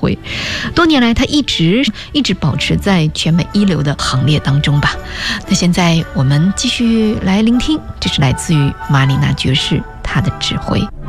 挥。多年来，他一直保持在全美一流的行列当中吧。那现在我们继续来聆听，这是来自于马里纳爵士他的指挥。